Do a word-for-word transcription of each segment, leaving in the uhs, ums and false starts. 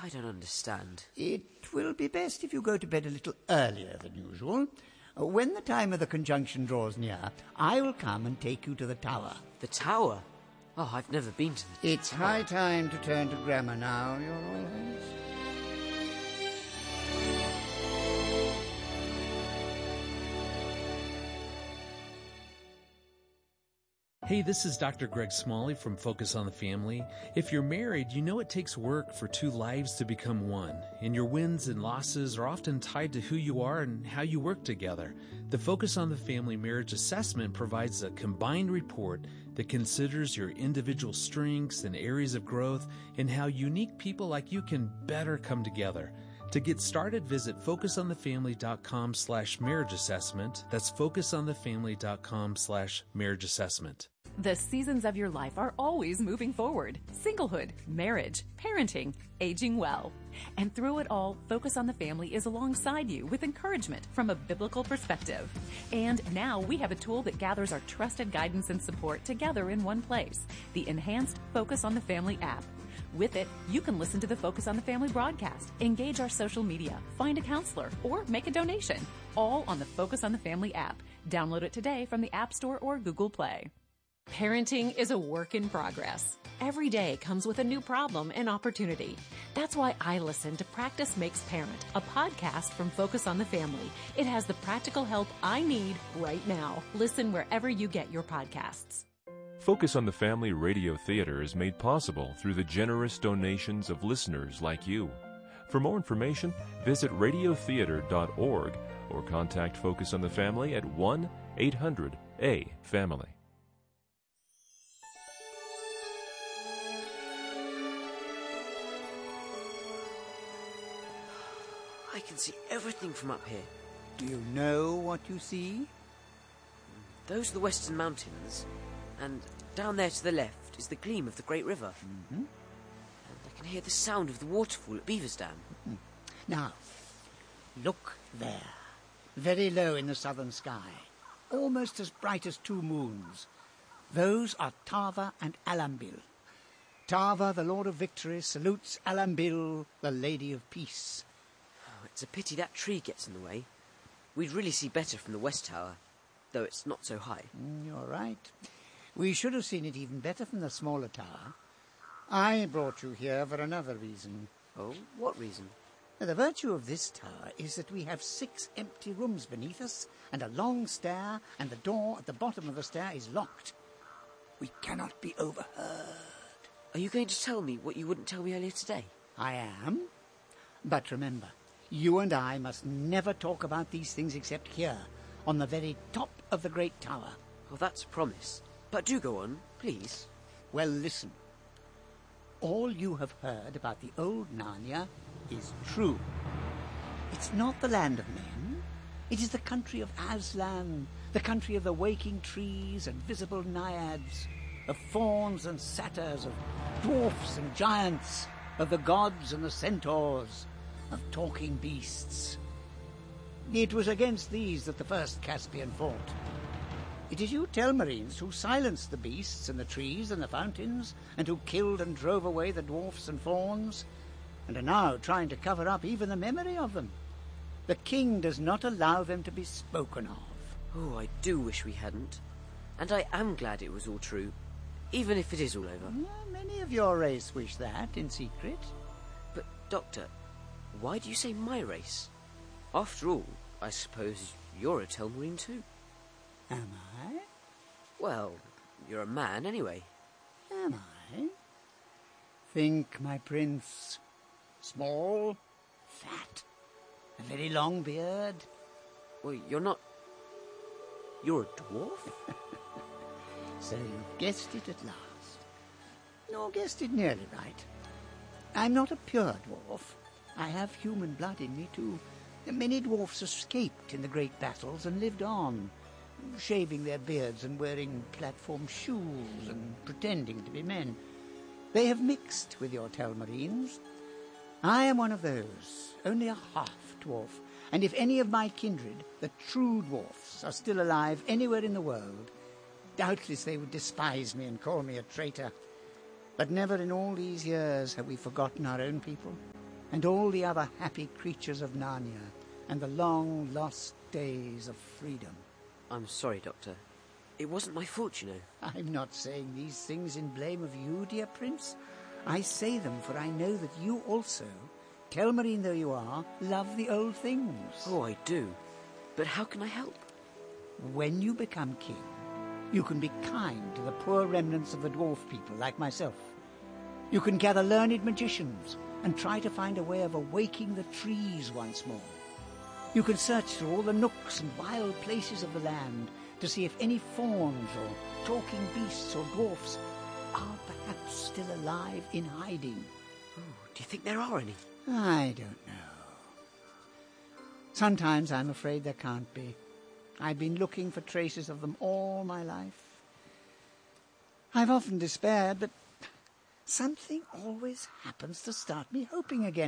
I don't understand. It will be best if you go to bed a little earlier than usual. Uh, When the time of the conjunction draws near, I will come and take you to the tower. The tower? Oh, I've never been to the It's tower. high time to turn to grammar now, Your Royal Highness. Hey, this is Doctor Greg Smalley from Focus on the Family. If you're married, you know it takes work for two lives to become one, and your wins and losses are often tied to who you are and how you work together. The Focus on the Family Marriage Assessment provides a combined report that considers your individual strengths and areas of growth and how unique people like you can better come together. To get started, visit focusonthefamily.com slash marriage assessment. That's focusonthefamily.com slash marriage assessment. The seasons of your life are always moving forward. Singlehood, marriage, parenting, aging well. And through it all, Focus on the Family is alongside you with encouragement from a biblical perspective. And now we have a tool that gathers our trusted guidance and support together in one place, the enhanced Focus on the Family app. With it, you can listen to the Focus on the Family broadcast, engage our social media, find a counselor, or make a donation, all on the Focus on the Family app. Download it today from the App Store or Google Play. Parenting is a work in progress. Every day comes with a new problem and opportunity. That's why I listen to Practice Makes Parent, a podcast from Focus on the Family. It has the practical help I need right now. Listen wherever you get your podcasts. Focus on the Family Radio Theater is made possible through the generous donations of listeners like you. For more information, visit radio theater dot org or contact Focus on the Family at one eight hundred A family. I can see everything from up here. Do you know what you see? Those are the Western Mountains, and down there to the left is the gleam of the Great River. Mm-hmm. And I can hear the sound of the waterfall at Beaver's Dam. Mm-hmm. Now, look there, very low in the southern sky, almost as bright as two moons. Those are Tava and Alambil. Tava, the Lord of Victory, salutes Alambil, the Lady of Peace. Oh, it's a pity that tree gets in the way. We'd really see better from the West Tower, though it's not so high. Mm, you're right. We should have seen it even better from the smaller tower. I brought you here for another reason. Oh, what reason? Now, the virtue of this tower is that we have six empty rooms beneath us and a long stair, and the door at the bottom of the stair is locked. We cannot be overheard. Are you going to tell me what you wouldn't tell me earlier today? I am. But remember, you and I must never talk about these things except here, on the very top of the great tower. Well, that's a promise. But do go on, please. Well, listen. All you have heard about the old Narnia is true. It's not the land of men. It is the country of Aslan, the country of the waking trees and visible naiads, of fauns and satyrs, of dwarfs and giants, of the gods and the centaurs, of talking beasts. It was against these that the first Caspian fought. It is you Telmarines who silenced the beasts and the trees and the fountains, and who killed and drove away the dwarfs and fauns, and are now trying to cover up even the memory of them. The king does not allow them to be spoken of. Oh, I do wish we hadn't. And I am glad it was all true, even if it is all over. Yeah, many of your race wish that in secret. But, Doctor, why do you say my race? After all, I suppose you're a Telmarine too. Am I? Well, you're a man anyway. Am I? Think, my prince. Small, fat, a very long beard. Well, you're not... You're a dwarf? So you've guessed it at last. Nor guessed it nearly right. I'm not a pure dwarf. I have human blood in me too. Many dwarfs escaped in the great battles and lived on, shaving their beards and wearing platform shoes and pretending to be men. They have mixed with your Telmarines. I am one of those, only a half-dwarf, and if any of my kindred, the true dwarfs, are still alive anywhere in the world, doubtless they would despise me and call me a traitor. But never in all these years have we forgotten our own people. and all the other happy creatures of Narnia, and the long lost days of freedom. I'm sorry, Doctor. It wasn't my fault, you know. I'm not saying these things in blame of you, dear Prince. I say them for I know that you also, Telmarine though you are, love the old things. Oh, I do. But how can I help? When you become king, you can be kind to the poor remnants of the dwarf people like myself. You can gather learned magicians and try to find a way of awaking the trees once more. You can search through all the nooks and wild places of the land to see if any fauns or talking beasts or dwarfs are perhaps still alive in hiding. Oh, do you think there are any? I don't know. Sometimes I'm afraid there can't be. I've been looking for traces of them all my life. I've often despaired, but something always happens to start me hoping again.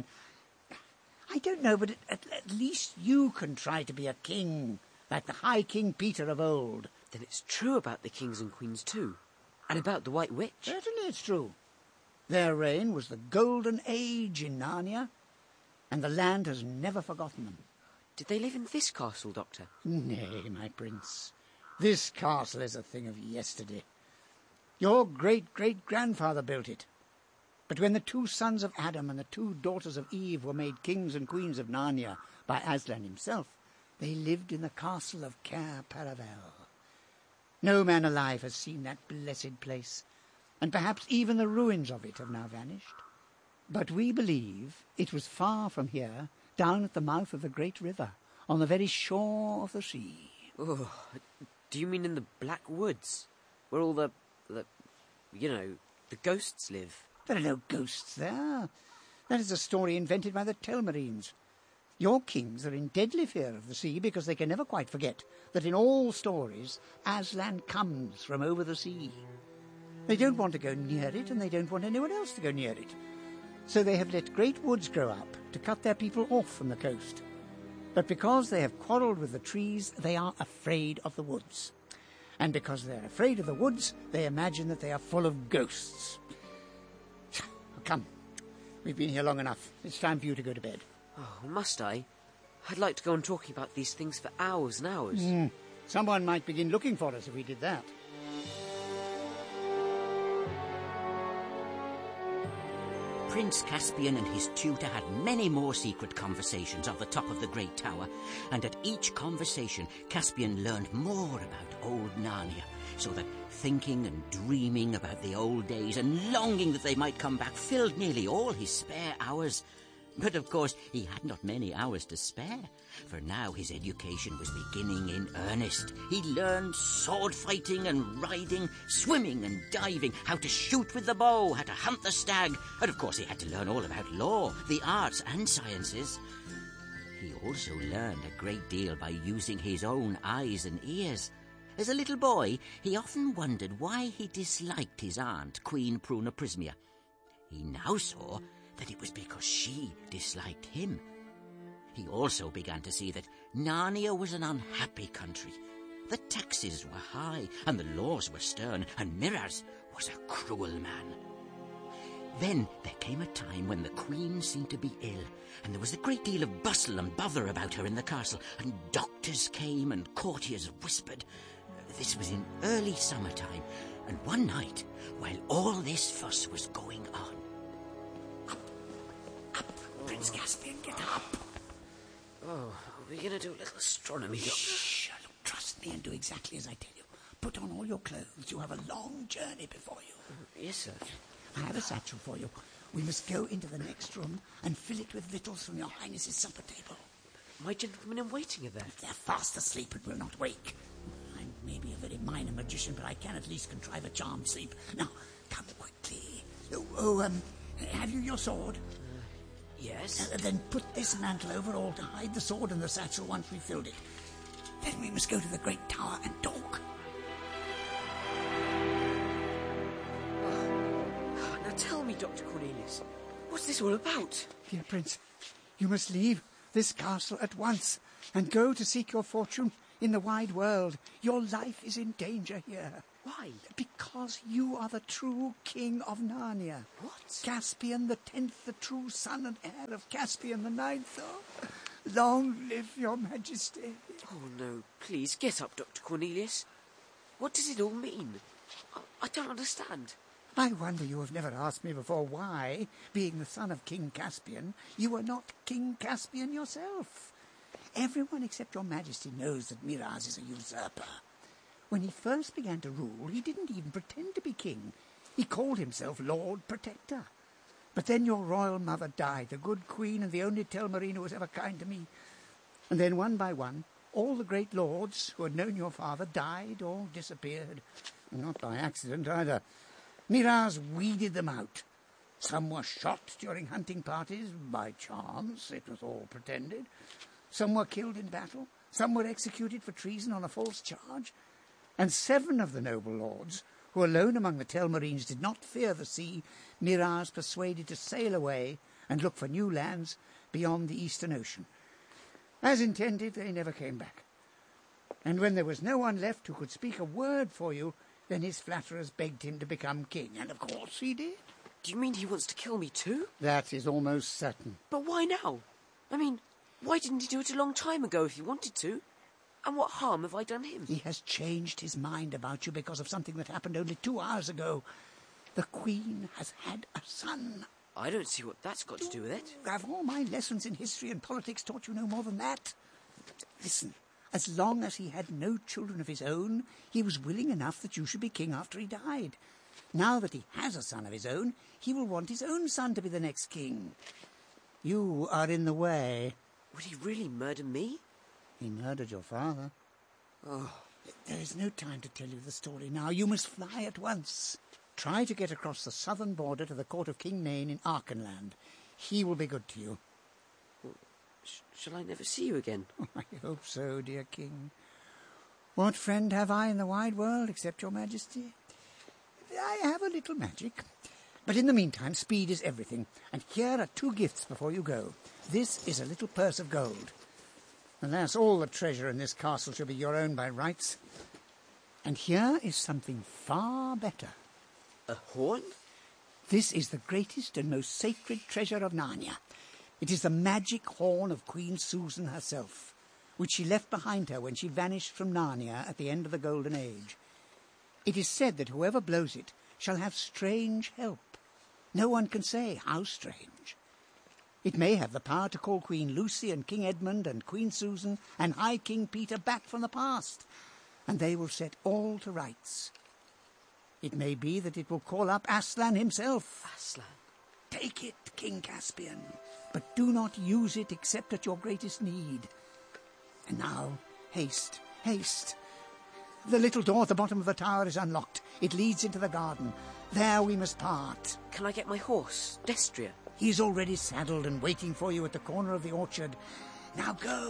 I don't know, but at, at least you can try to be a king, like the High King Peter of old. Then it's true about the kings and queens too, and about the White Witch. Certainly it's true. Their reign was the golden age in Narnia, and the land has never forgotten them. Did they live in this castle, Doctor? Nay, my prince. This castle is a thing of yesterday. Your great-great-grandfather built it. But when the two sons of Adam and the two daughters of Eve were made kings and queens of Narnia by Aslan himself, they lived in the castle of Cair Paravel. No man alive has seen that blessed place, and perhaps even the ruins of it have now vanished. But we believe it was far from here, down at the mouth of the great river, on the very shore of the sea. Oh, do you mean in the Black Woods, where all the, the, you know, the ghosts live? There are no ghosts there. That is a story invented by the Telmarines. Your kings are in deadly fear of the sea because they can never quite forget that in all stories Aslan comes from over the sea. They don't want to go near it, and they don't want anyone else to go near it. So they have let great woods grow up to cut their people off from the coast. But because they have quarrelled with the trees, they are afraid of the woods. And because they're afraid of the woods, they imagine that they are full of ghosts. Come, we've been here long enough. It's time for you to go to bed. Oh, must I? I'd like to go on talking about these things for hours and hours. Mm. Someone might begin looking for us if we did that. Prince Caspian and his tutor had many more secret conversations on the top of the great tower, and at each conversation Caspian learned more about old Narnia, so that thinking and dreaming about the old days and longing that they might come back filled nearly all his spare hours. But of course he had not many hours to spare, for now his education was beginning in earnest. He learned sword fighting and riding, swimming and diving, how to shoot with the bow, how to hunt the stag, and of course he had to learn all about law, the arts and sciences. He also learned a great deal by using his own eyes and ears. As a little boy, he often wondered why he disliked his aunt, Queen Pruna Prismia. He now saw that it was because she disliked him. He also began to see that Narnia was an unhappy country. The taxes were high, and the laws were stern, and Miraz was a cruel man. Then there came a time when the Queen seemed to be ill, and there was a great deal of bustle and bother about her in the castle, and doctors came and courtiers whispered. This was in early summertime, and one night, while all this fuss was going on, Prince Caspian, get up. Oh, are we going to do a little astronomy, Doctor? Shh, look, trust me and do exactly as I tell you. Put on all your clothes. You have a long journey before you. Yes, sir. I have a satchel for you. We must go into the next room and fill it with victuals from your Highness's supper table. My gentlemen in waiting are there. They're fast asleep and will not wake. I may be a very minor magician, but I can at least contrive a charmed sleep. Now, come quickly. Oh, oh um, have you your sword? Yes. Uh, then put this mantle over all to hide the sword and the satchel once we've filled it. Then we must go to the great tower and talk. Oh. Now tell me, Doctor Cornelius, what's this all about? Dear Prince, you must leave this castle at once and go to seek your fortune in the wide world. Your life is in danger here. Why? Because you are the true king of Narnia. What? Caspian the tenth, the true son and heir of Caspian the ninth. Oh, long live your majesty. Oh, no, please, get up, Doctor Cornelius. What does it all mean? I, I don't understand. I wonder you have never asked me before why, being the son of King Caspian, you were not King Caspian yourself. Everyone except your majesty knows that Miraz is a usurper. When he first began to rule, he didn't even pretend to be king. He called himself Lord Protector. But then your royal mother died, the good queen and the only Telmarine who was ever kind to me. And then one by one, all the great lords who had known your father died or disappeared. Not by accident either. Miraz weeded them out. Some were shot during hunting parties, by chance, it was all pretended. Some were killed in battle. Some were executed for treason on a false charge. And seven of the noble lords, who alone among the Telmarines did not fear the sea, Miraz persuaded to sail away and look for new lands beyond the Eastern Ocean. As intended, they never came back. And when there was no one left who could speak a word for you, then his flatterers begged him to become king, and of course he did. Do you mean he wants to kill me too? That is almost certain. But why now? I mean, why didn't he do it a long time ago if he wanted to? And what harm have I done him? He has changed his mind about you because of something that happened only two hours ago. The Queen has had a son. I don't see what that's got to do with it. Have all my lessons in history and politics taught you no more than that? Listen, as long as he had no children of his own, he was willing enough that you should be king after he died. Now that he has a son of his own, he will want his own son to be the next king. You are in the way. Would he really murder me? He murdered your father. Oh. There is no time to tell you the story now. You must fly at once. Try to get across the southern border to the court of King Nain in Arkenland. He will be good to you. Well, sh- shall I never see you again? Oh, I hope so, dear king. What friend have I in the wide world except your majesty? I have a little magic. But in the meantime, speed is everything. And here are two gifts before you go. This is a little purse of gold. Alas, all the treasure in this castle shall be your own by rights. And here is something far better. A horn? This is the greatest and most sacred treasure of Narnia. It is the magic horn of Queen Susan herself, which she left behind her when she vanished from Narnia at the end of the Golden Age. It is said that whoever blows it shall have strange help. No one can say how strange. It may have the power to call Queen Lucy and King Edmund and Queen Susan and High King Peter back from the past, and they will set all to rights. It may be that it will call up Aslan himself. Aslan? Take it, King Caspian, but do not use it except at your greatest need. And now, haste, haste. The little door at the bottom of the tower is unlocked. It leads into the garden. There we must part. Can I get my horse, Destria? He is already saddled and waiting for you at the corner of the orchard. Now go.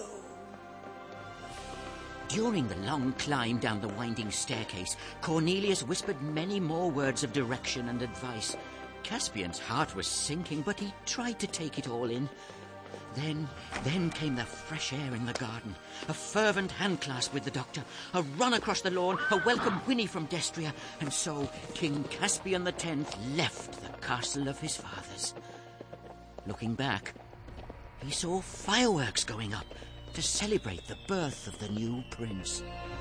During the long climb down the winding staircase, Cornelius whispered many more words of direction and advice. Caspian's heart was sinking, but he tried to take it all in. Then, then came the fresh air in the garden, a fervent handclasp with the doctor, a run across the lawn, a welcome whinny from Destria, and so King Caspian the Tenth left the castle of his fathers. Looking back, he saw fireworks going up to celebrate the birth of the new prince.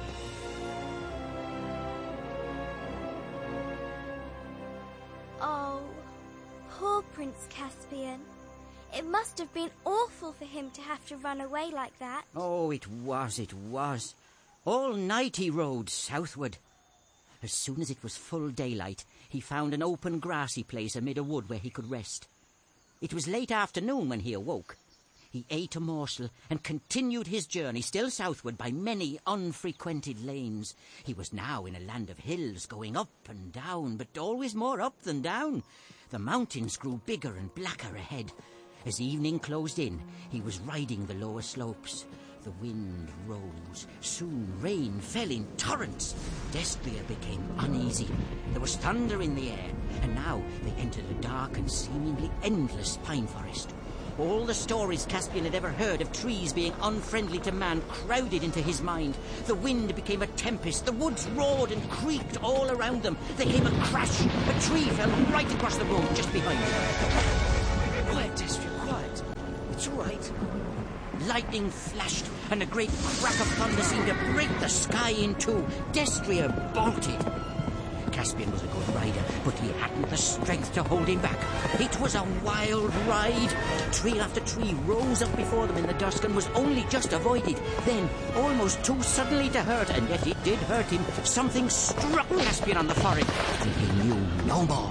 Oh, poor Prince Caspian. It must have been awful for him to have to run away like that. Oh, it was, it was. All night he rode southward. As soon as it was full daylight, he found an open grassy place amid a wood where he could rest. It was late afternoon when he awoke. He ate a morsel and continued his journey still southward by many unfrequented lanes. He was now in a land of hills, going up and down, but always more up than down. The mountains grew bigger and blacker ahead. As evening closed in, he was riding the lower slopes. The wind rose. Soon rain fell in torrents. Destria became uneasy. There was thunder in the air, and now they entered a dark and seemingly endless pine forest. All the stories Caspian had ever heard of trees being unfriendly to man crowded into his mind. The wind became a tempest. The woods roared and creaked all around them. There came a crash. A tree fell right across the road just behind them. Quiet, Destria, quiet. It's all right. Lightning flashed, and a great crack of thunder seemed to break the sky in two. Destria bolted. Caspian was a good rider, but he hadn't the strength to hold him back. It was a wild ride. Tree after tree rose up before them in the dusk and was only just avoided. Then, almost too suddenly to hurt, and yet it did hurt him, something struck Caspian on the forehead, and he knew no more.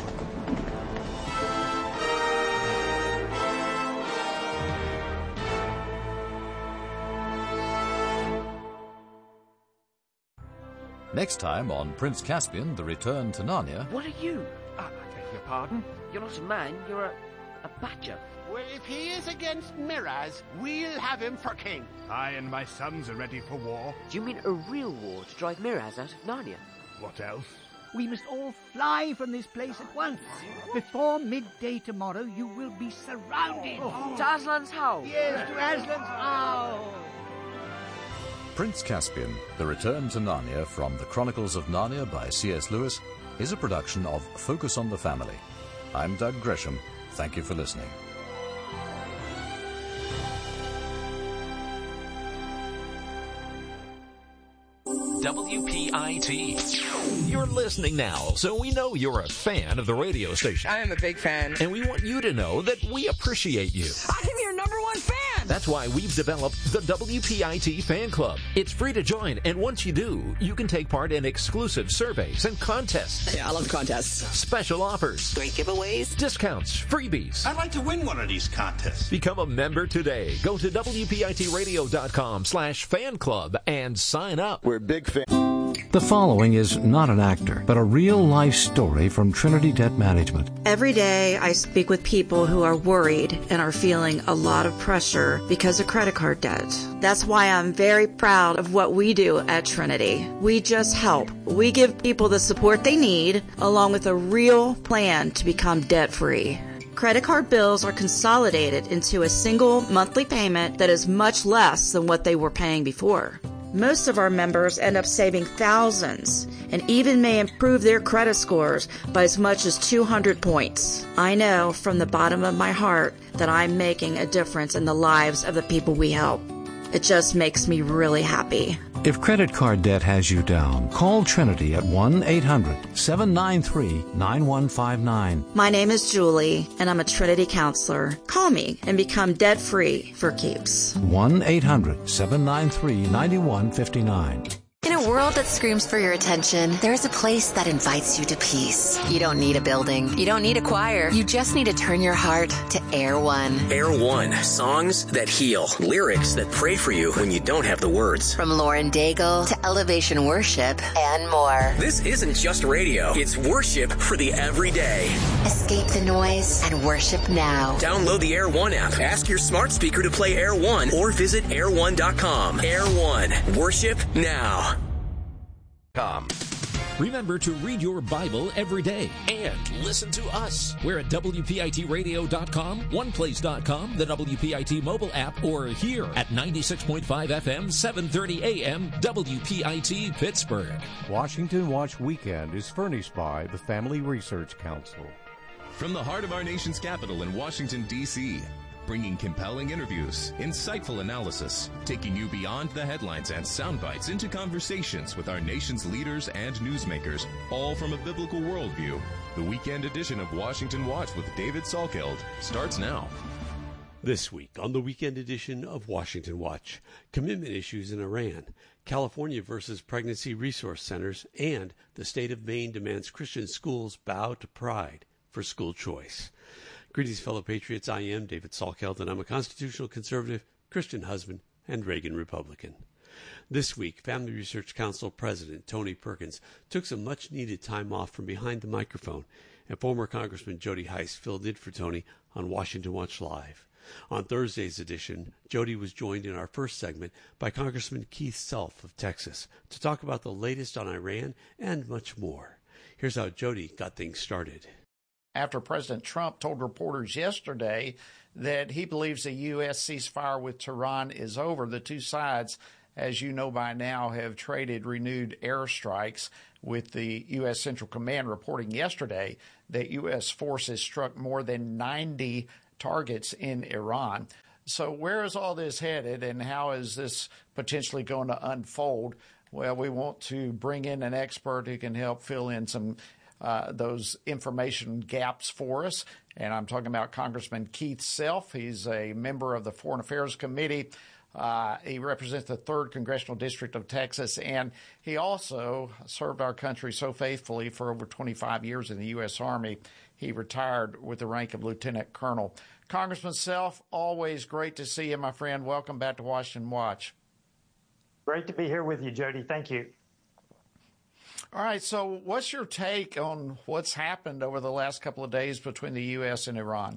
Next time on Prince Caspian, The Return to Narnia. What are you? Uh, I beg your pardon? You're not a man, you're a, a badger. Well, if he is against Miraz, we'll have him for king. I and my sons are ready for war. Do you mean a real war to drive Miraz out of Narnia? What else? We must all fly from this place at once. Before midday tomorrow, you will be surrounded. Oh. To Aslan's house? Yes, to Aslan's house. Prince Caspian, The Return to Narnia from The Chronicles of Narnia by C S Lewis is a production of Focus on the Family. I'm Doug Gresham. Thank you for listening. W P I T. You're listening now, so we know you're a fan of the radio station. I am a big fan. And we want you to know that we appreciate you. I'm your number one fan! That's why we've developed the W P I T Fan Club. It's free to join, and once you do, you can take part in exclusive surveys and contests. Yeah, I love contests. Special offers. Great giveaways. Discounts. Freebies. I'd like to win one of these contests. Become a member today. Go to W P I T radio dot com slash fan club and sign up. We're big fans. The following is not an actor, but a real-life story from Trinity Debt Management. Every day I speak with people who are worried and are feeling a lot of pressure because of credit card debt. That's why I'm very proud of what we do at Trinity. We just help. We give people the support they need, along with a real plan to become debt-free. Credit card bills are consolidated into a single monthly payment that is much less than what they were paying before. Most of our members end up saving thousands and even may improve their credit scores by as much as two hundred points. I know from the bottom of my heart that I'm making a difference in the lives of the people we help. It just makes me really happy. If credit card debt has you down, call Trinity at one eight hundred seven nine three nine one five nine. My name is Julie, and I'm a Trinity counselor. Call me and become debt-free for keeps. one eight hundred seven nine three nine one five nine. In a world that screams for your attention, there's a place that invites you to peace. You don't need a building. You don't need a choir. You just need to turn your heart to Air One. Air One. Songs that heal. Lyrics that pray for you when you don't have the words. From Lauren Daigle to Elevation Worship and more. This isn't just radio. It's worship for the everyday. Escape the noise and worship now. Download the Air One app. Ask your smart speaker to play Air One or visit air one dot com. Air One. Worship now. Remember to read your Bible every day and listen to us. We're at W P I T radio dot com, one place dot com, the W P I T mobile app, or here at ninety-six point five F M, seven thirty A M, W P I T Pittsburgh. Washington Watch Weekend is furnished by the Family Research Council. From the heart of our nation's capital in Washington, D C, bringing compelling interviews, insightful analysis, taking you beyond the headlines and sound bites into conversations with our nation's leaders and newsmakers, all from a biblical worldview. The weekend edition of Washington Watch with David Salkeld starts now. This week on the weekend edition of Washington Watch, commitment issues in Iran, California versus pregnancy resource centers, and the state of Maine demands Christian schools bow to pride for school choice. Greetings, fellow patriots. I am David Salkeld, and I'm a constitutional conservative, Christian husband, and Reagan Republican. This week, Family Research Council President Tony Perkins took some much-needed time off from behind the microphone, and former Congressman Jody Hice filled in for Tony on Washington Watch Live. On Thursday's edition, Jody was joined in our first segment by Congressman Keith Self of Texas to talk about the latest on Iran and much more. Here's how Jody got things started. After President Trump told reporters yesterday that he believes the U S ceasefire with Tehran is over. The two sides, as you know by now, have traded renewed airstrikes, with the U S Central Command reporting yesterday that U S forces struck more than ninety targets in Iran. So where is all this headed, and how is this potentially going to unfold? Well, we want to bring in an expert who can help fill in some uh, those information gaps for us. And I'm talking about Congressman Keith Self. He's a member of the Foreign Affairs Committee. Uh, he represents the third Congressional District of Texas, and he also served our country so faithfully for over twenty-five years in the U S Army. He retired with the rank of Lieutenant Colonel. Congressman Self, always great to see you, my friend. Welcome back to Washington Watch. Great to be here with you, Jody. Thank you. All right, so what's your take on what's happened over the last couple of days between the U S and Iran?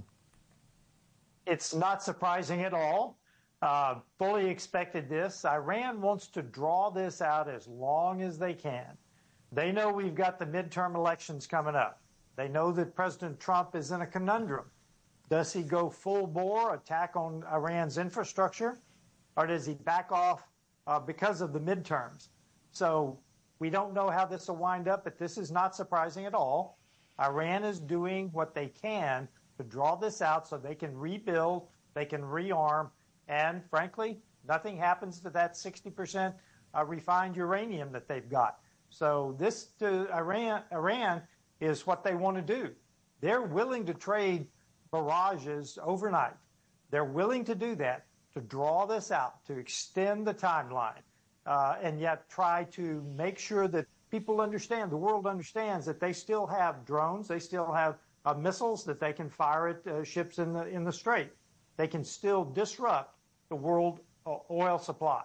It's not surprising at all. Uh, fully expected this. Iran wants to draw this out as long as they can. They know we've got the midterm elections coming up. They know that President Trump is in a conundrum. Does he go full bore, attack on Iran's infrastructure, or does he back off uh, because of the midterms? So we don't know how this will wind up, but this is not surprising at all. Iran is doing what they can to draw this out so they can rebuild, they can rearm, and frankly, nothing happens to that sixty percent uh, refined uranium that they've got. So this to Iran, Iran is what they want to do. They're willing to trade barrages overnight. They're willing to do that, to draw this out, to extend the timeline, uh, and yet try to make sure that people understand, the world understands that they still have drones, they still have uh, missiles that they can fire at uh, ships in the in the Strait. They can still disrupt the world oil supply.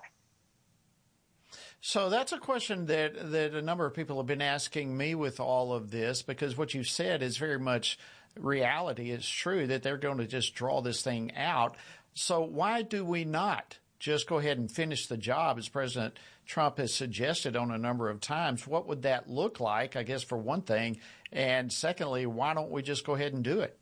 So that's a question that, that a number of people have been asking me with all of this, because what you've said is very much reality. It's true that they're going to just draw this thing out. So why do we not just go ahead and finish the job, as President Trump has suggested on a number of times? What would that look like, I guess, for one thing? And secondly, why don't we just go ahead and do it?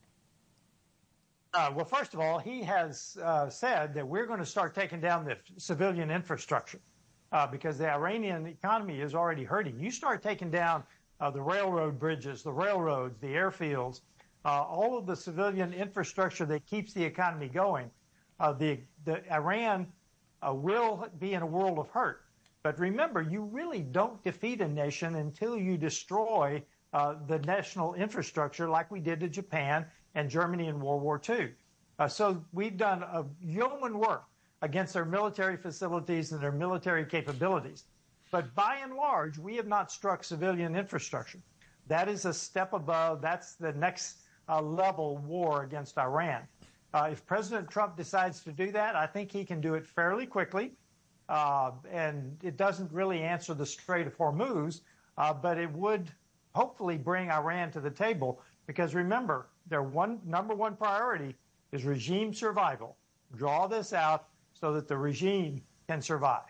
Uh, well, first of all, he has uh, said that we're going to start taking down the civilian infrastructure uh, because the Iranian economy is already hurting. You start taking down uh, the railroad bridges, the railroads, the airfields, uh, all of the civilian infrastructure that keeps the economy going. Uh, the, the Iran uh, will be in a world of hurt. But remember, you really don't defeat a nation until you destroy uh, the national infrastructure like we did to Japan and Germany in World War Two. Uh, so we've done a yeoman work against their military facilities and their military capabilities. But by and large, we have not struck civilian infrastructure. That is a step above. That's the next uh, level war against Iran. Uh, if President Trump decides to do that, I think he can do it fairly quickly. Uh, and it doesn't really answer the Strait of Hormuz, uh, but it would hopefully bring Iran to the table. Because remember, their one number one priority is regime survival. Draw this out so that the regime can survive.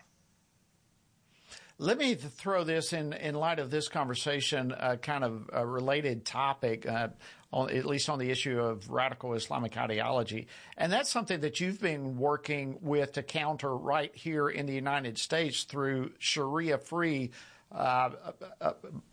Let me throw this in, in light of this conversation, uh, kind of a related topic, uh, on, at least on the issue of radical Islamic ideology. And that's something that you've been working with to counter right here in the United States through Sharia-free uh, uh,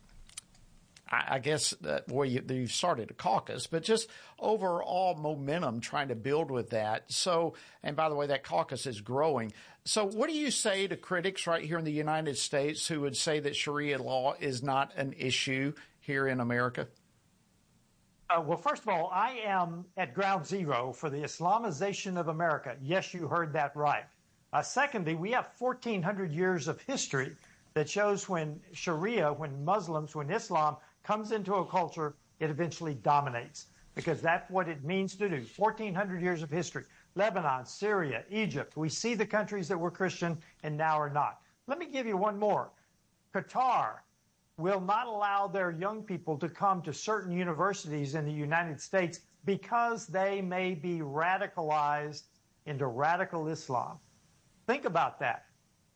I guess that well, you, you started a caucus, but just overall momentum trying to build with that. So, and by the way, that caucus is growing. So what do you say to critics right here in the United States who would say that Sharia law is not an issue here in America? Uh, well, first of all, I am at ground zero for the Islamization of America. Yes, you heard that right. Uh, secondly, we have fourteen hundred years of history that shows when Sharia, when Muslims, when Islam comes into a culture, it eventually dominates, because that's what it means to do. fourteen hundred years of history. Lebanon, Syria, Egypt. We see the countries that were Christian and now are not. Let me give you one more. Qatar will not allow their young people to come to certain universities in the United States because they may be radicalized into radical Islam. Think about that.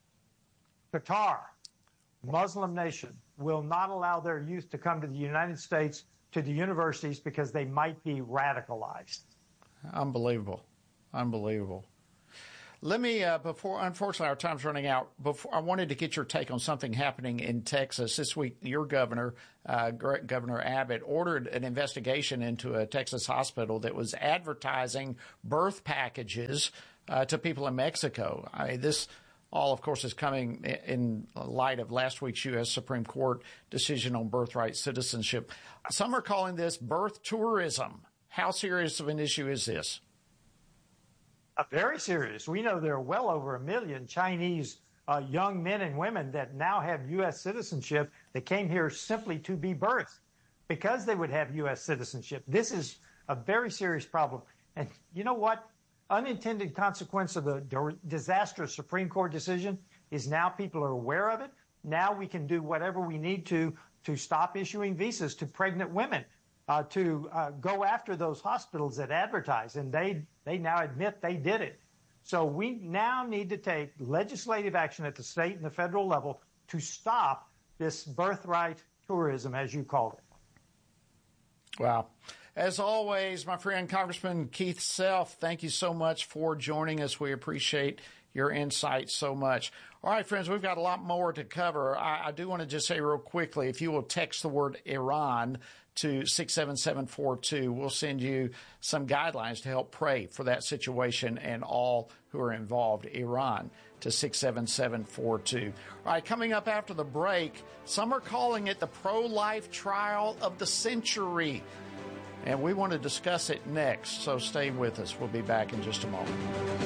Qatar, Muslim nation, will not allow their youth to come to the United States, to the universities, because they might be radicalized. Unbelievable. Unbelievable. Let me, uh, before, unfortunately, our time's running out. Before, I wanted to get your take on something happening in Texas. This week, your governor, uh, Governor Abbott, ordered an investigation into a Texas hospital that was advertising birth packages uh, to people in Mexico. I mean, this all, of course, is coming in light of last week's U S Supreme Court decision on birthright citizenship. Some are calling this birth tourism. How serious of an issue is this? Uh, very serious. We know there are well over a million Chinese uh, young men and women that now have U S citizenship that came here simply to be birthed because they would have U S citizenship. This is a very serious problem. And you know what? Unintended consequence of the disastrous Supreme Court decision is now people are aware of it. Now we can do whatever we need to to stop issuing visas to pregnant women. Uh, to uh, go after those hospitals that advertise, and they, they now admit they did it. So we now need to take legislative action at the state and the federal level to stop this birthright tourism, as you called it. Wow. As always, my friend Congressman Keith Self, thank you so much for joining us. We appreciate your insight so much. All right, friends, we've got a lot more to cover. I, I do want to just say real quickly, if you will text the word Iran to six seven seven four two, we'll send you some guidelines to help pray for that situation and all who are involved. Iran to six seven seven four two. All right, coming up after the break, some are calling it the pro-life trial of the century. And we want to discuss it next, so stay with us. We'll be back in just a moment.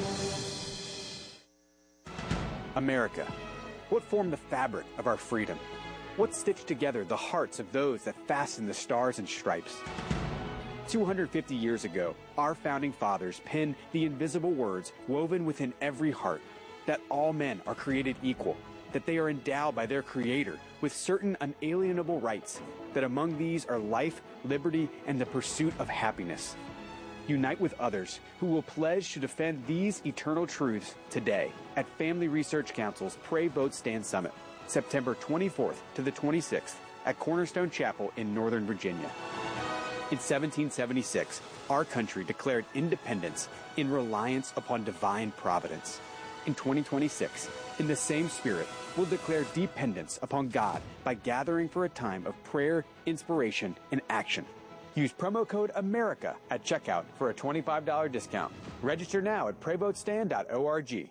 America, what formed the fabric of our freedom? What stitched together the hearts of those that fastened the stars and stripes? two hundred fifty years ago, our founding fathers penned the invisible words woven within every heart, that all men are created equal, that they are endowed by their Creator with certain unalienable rights, that among these are life, liberty, and the pursuit of happiness. Unite with others who will pledge to defend these eternal truths today at Family Research Council's Pray Vote Stand Summit, September twenty-fourth to the twenty-sixth at Cornerstone Chapel in Northern Virginia. In seventeen seventy-six, our country declared independence in reliance upon divine providence. In twenty twenty-six, in the same spirit, we'll declare dependence upon God by gathering for a time of prayer, inspiration, and action. Use promo code AMERICA at checkout for a twenty-five dollars discount. Register now at pray vote stand dot org.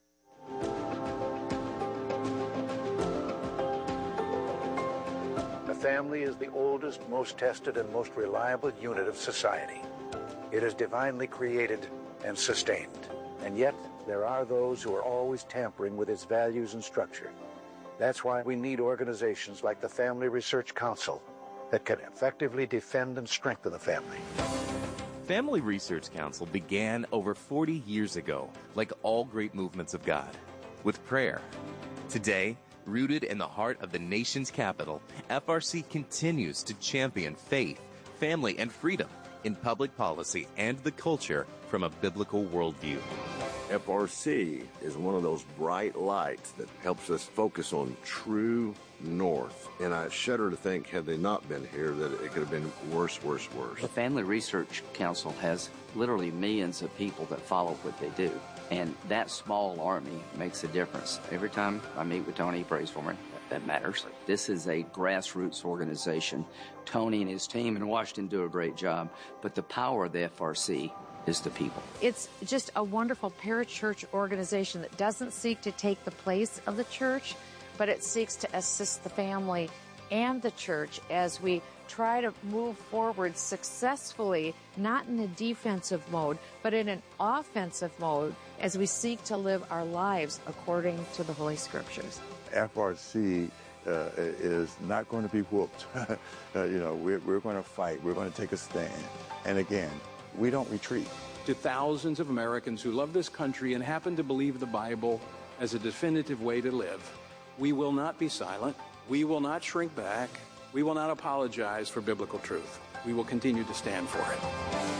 The family is the oldest, most tested, and most reliable unit of society. It is divinely created and sustained. And yet, there are those who are always tampering with its values and structure. That's why we need organizations like the Family Research Council that can effectively defend and strengthen the family. Family Research Council began over forty years ago, like all great movements of God, with prayer. Today, rooted in the heart of the nation's capital, F R C continues to champion faith, family, and freedom in public policy and the culture from a biblical worldview. F R C is one of those bright lights that helps us focus on true north. And I shudder to think, had they not been here, that it could have been worse, worse, worse. The Family Research Council has literally millions of people that follow what they do. And that small army makes a difference. Every time I meet with Tony, he prays for me. That matters. This is a grassroots organization. Tony and his team in Washington do a great job. But the power of the F R C is the people. It's just a wonderful parachurch organization that doesn't seek to take the place of the church, but it seeks to assist the family and the church as we try to move forward successfully, not in a defensive mode, but in an offensive mode as we seek to live our lives according to the Holy Scriptures. F R C uh, is not going to be whooped. uh, you know, we're, we're going to fight. We're going to take a stand. And again, we don't retreat. To thousands of Americans who love this country and happen to believe the Bible as a definitive way to live, we will not be silent. We will not shrink back. We will not apologize for biblical truth. We will continue to stand for it.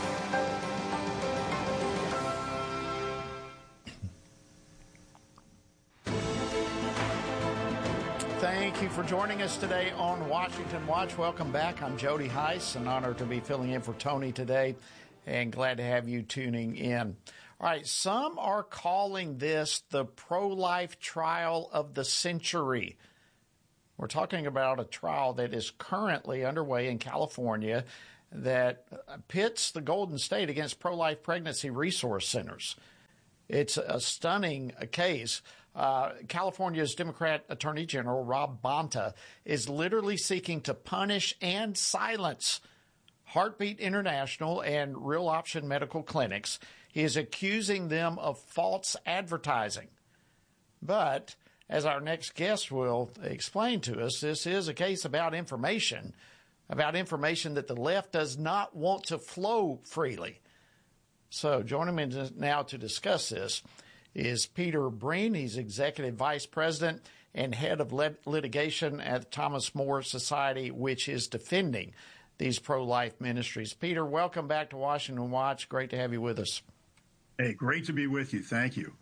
Thank you for joining us today on Washington Watch. Welcome back. I'm Jody Heiss. An honor to be filling in for Tony today. and glad to have you tuning in. All right, some are calling this the pro-life trial of the century. We're talking about a trial that is currently underway in California that pits the Golden State against pro-life pregnancy resource centers. It's a stunning case. Uh, California's Democrat Attorney General Rob Bonta is literally seeking to punish and silence Heartbeat International and Real Option Medical Clinics. He is accusing them of false advertising. But, as our next guest will explain to us, this is a case about information, about information that the left does not want to flow freely. So, joining me now to discuss this is Peter Breen. He's Executive Vice President and Head of lit- Litigation at the Thomas More Society, which is defending these pro-life ministries. Peter, welcome back to Washington Watch. Great to have you with us. Hey, great to be with you. Thank you.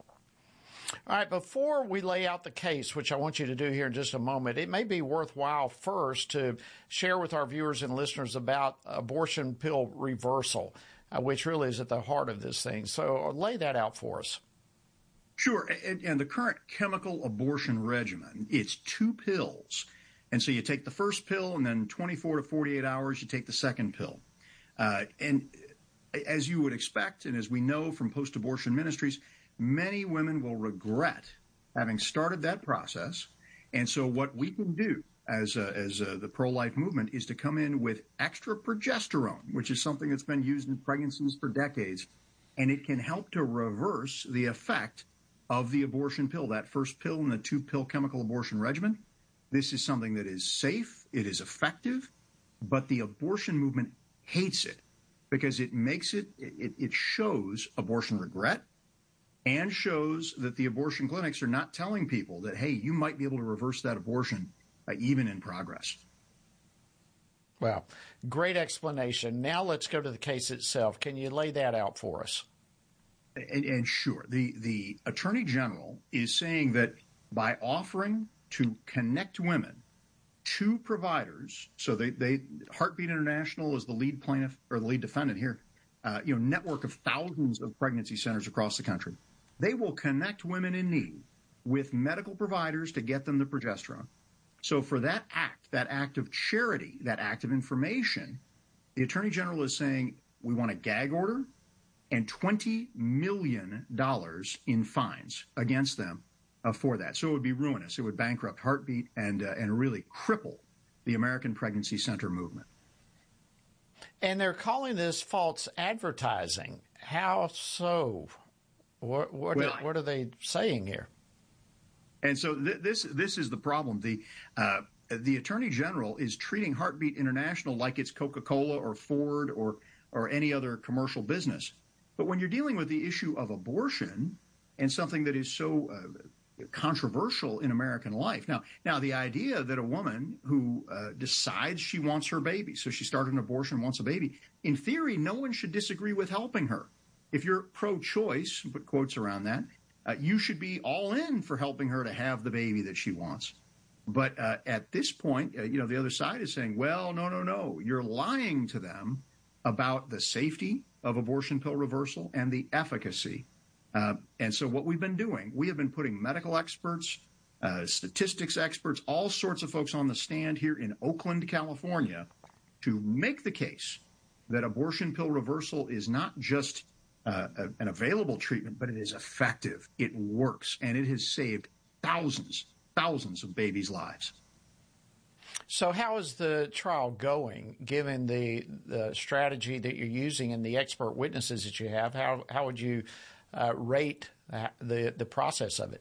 All right, before we lay out the case, which I want you to do here in just a moment, it may be worthwhile first to share with our viewers and listeners about abortion pill reversal, uh, which really is at the heart of this thing. So lay that out for us. Sure. And, and the current chemical abortion regimen, it's two pills. And so you take the first pill, and then twenty-four to forty-eight hours, you take the second pill. Uh, and as you would expect, and as we know from post-abortion ministries, many women will regret having started that process. And so what we can do as uh, as uh, the pro-life movement is to come in with extra progesterone, which is something that's been used in pregnancies for decades, and it can help to reverse the effect of the abortion pill, that first pill in the two-pill chemical abortion regimen. This is something that is safe, it is effective, but the abortion movement hates it because it makes it, it, it shows abortion regret, and shows that the abortion clinics are not telling people that, hey, you might be able to reverse that abortion uh, even in progress. Well, great explanation. Now let's go to the case itself. Can you lay that out for us? And, and sure. The, the Attorney General is saying that by offering to connect women to providers, so they, they Heartbeat International is the lead plaintiff or the lead defendant here, uh, you know, network of thousands of pregnancy centers across the country. They will connect women in need with medical providers to get them the progesterone. So for that act, that act of charity, that act of information, the Attorney General is saying we want a gag order and twenty million dollars in fines against them uh, for that. So it would be ruinous. It would bankrupt Heartbeat and, uh, and really cripple the American pregnancy center movement. And they're calling this false advertising. How so? What what, well, are, what are they saying here? And so th- this this is the problem. The uh, the Attorney General is treating Heartbeat International like it's Coca-Cola or Ford or or any other commercial business. But when you're dealing with the issue of abortion and something that is so uh, controversial in American life, now now the idea that a woman who uh, decides she wants her baby, so she started an abortion, wants a baby, in theory, no one should disagree with helping her. If you're pro-choice, put quotes around that, uh, you should be all in for helping her to have the baby that she wants. But uh, at this point, uh, you know, the other side is saying, well, no, no, no, you're lying to them about the safety of abortion pill reversal and the efficacy. Uh, and so what we've been doing, we have been putting medical experts, uh, statistics experts, all sorts of folks on the stand here in Oakland, California, to make the case that abortion pill reversal is not just uh, a, an available treatment, but it is effective. It works, and it has saved thousands, thousands of babies' lives. So how is the trial going, given the, the strategy that you're using and the expert witnesses that you have? How how would you uh, rate the the process of it?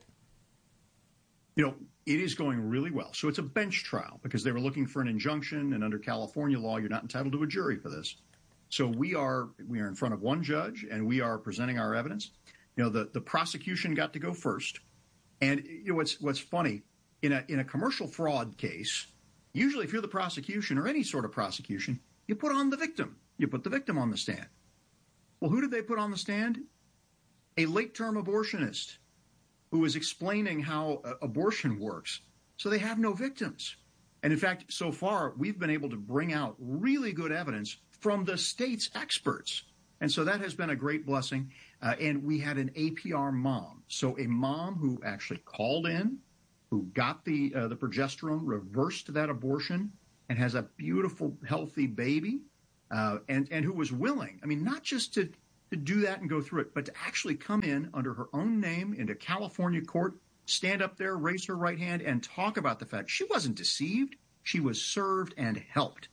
You know, it is going really well. So it's a bench trial because they were looking for an injunction, and under California law, you're not entitled to a jury for this. So we are we are in front of one judge, and we are presenting our evidence. You know, the, the prosecution got to go first. And you know what's what's funny, in a in a commercial fraud case, usually if you're the prosecution or any sort of prosecution, you put on the victim. You put the victim on the stand. Well, who did they put on the stand? A late-term abortionist who was explaining how uh, abortion works. So they have no victims. And in fact, so far, we've been able to bring out really good evidence from the state's experts And so that has been a great blessing. Uh, and we had an A P R mom. So a mom who actually called in, who got the uh, the progesterone, reversed that abortion, and has a beautiful, healthy baby, uh, and, and who was willing, I mean, not just to, to do that and go through it, but to actually come in under her own name into California court, stand up there, raise her right hand, and talk about the fact she wasn't deceived. She was served and helped.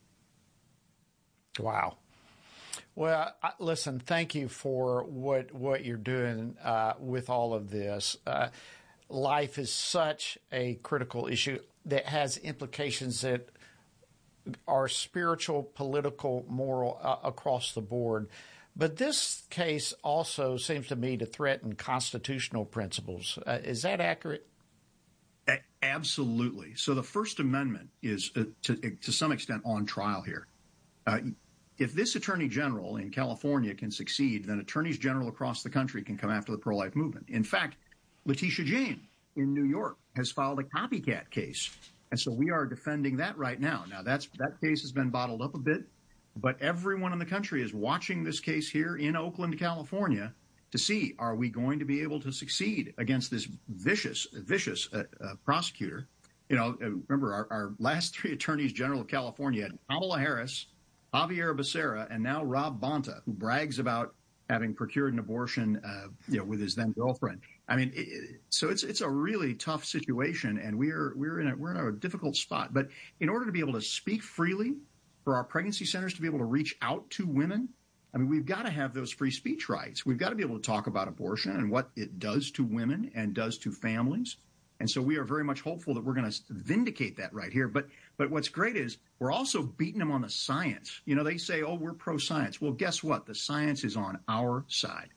Wow. Well, I, listen, thank you for what what you're doing uh, with all of this. Uh, life is such a critical issue that has implications that are spiritual, political, moral uh, across the board. But this case also seems to me to threaten constitutional principles. Uh, is that accurate? A- absolutely. So the First Amendment is, uh, to, to some extent, on trial here. Uh, if this attorney general in California can succeed, then attorneys general across the country can come after the pro-life movement. In fact, Letitia James in New York has filed a copycat case. And so we are defending that right now. Now, that's that case has been bottled up a bit, but everyone in the country is watching this case here in Oakland, California, to see, are we going to be able to succeed against this vicious, vicious uh, uh, prosecutor? You know, remember, our, our last three attorneys general of California had Kamala Harris, Javier Becerra, and now Rob Bonta, who brags about having procured an abortion, uh, you know, with his then girlfriend. I mean, it, so it's it's a really tough situation, and we're we're in a we're in a difficult spot. But in order to be able to speak freely, for our pregnancy centers to be able to reach out to women, I mean, we've got to have those free speech rights. We've got to be able to talk about abortion and what it does to women and does to families. And so we are very much hopeful that we're going to vindicate that right here. But but what's great is we're also beating them on the science. You know, they say, oh, we're pro-science. Well, guess what? The science is on our side.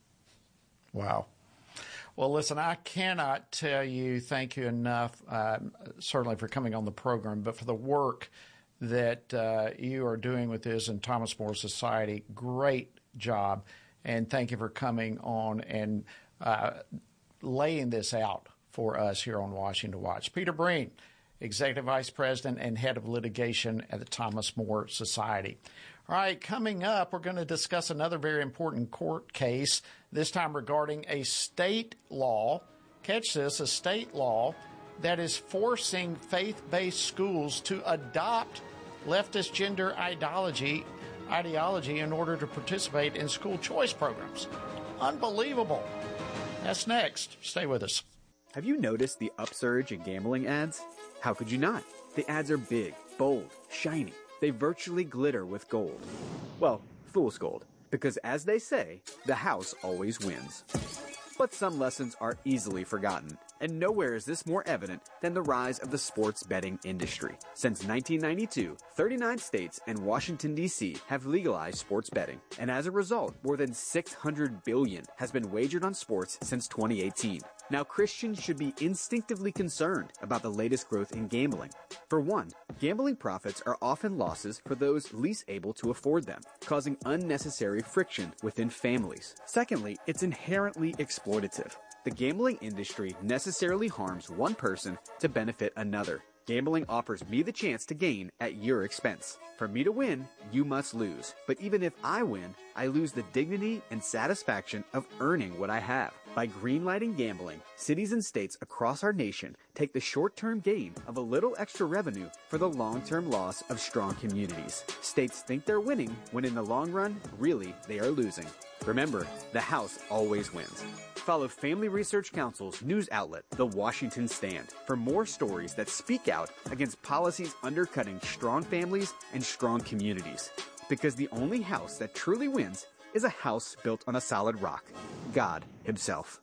Wow. Well, listen, I cannot tell you thank you enough, uh, certainly for coming on the program, but for the work that uh, you are doing with this and Thomas More Society. Great job. And thank you for coming on and uh, laying this out for us here on Washington Watch. Peter Breen, Executive Vice President and Head of Litigation at the Thomas More Society. All right, coming up, we're going to discuss another very important court case, this time regarding a state law, catch this, a state law that is forcing faith-based schools to adopt leftist gender ideology, ideology in order to participate in school choice programs. Unbelievable. That's next. Stay with us. Have you noticed the upsurge in gambling ads? How could you not? The ads are big, bold, shiny. They virtually glitter with gold. Well, fool's gold. Because as they say, the house always wins. But some lessons are easily forgotten, and nowhere is this more evident than the rise of the sports betting industry. Since nineteen ninety-two, thirty-nine states and Washington, D C have legalized sports betting, and as a result, more than six hundred billion dollars has been wagered on sports since twenty eighteen. Now, Christians should be instinctively concerned about the latest growth in gambling. For one, gambling profits are often losses for those least able to afford them, causing unnecessary friction within families. Secondly, it's inherently exploitative. The gambling industry necessarily harms one person to benefit another. Gambling offers me the chance to gain at your expense. For me to win, you must lose. But even if I win, I lose the dignity and satisfaction of earning what I have. By greenlighting gambling, cities and states across our nation take the short-term gain of a little extra revenue for the long-term loss of strong communities. States think they're winning when in the long run, really, they are losing. Remember, the house always wins. Follow Family Research Council's news outlet, The Washington Stand, for more stories that speak out against policies undercutting strong families and strong communities. Because the only house that truly wins is a house built on a solid rock, God Himself.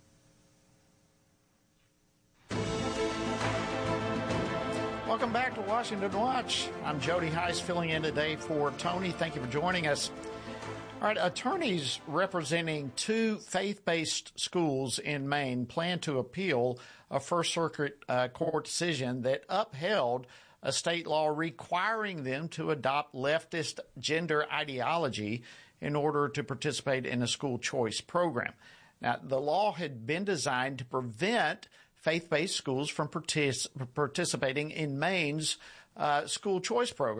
Welcome back to Washington Watch. I'm Jody Heiss, filling in today for Tony. Thank you for joining us. All right, attorneys representing two faith-based schools in Maine plan to appeal a First Circuit uh, court decision that upheld a state law requiring them to adopt leftist gender ideology in order to participate in a school choice program. Now, the law had been designed to prevent faith-based schools from partic- participating in Maine's uh, school choice program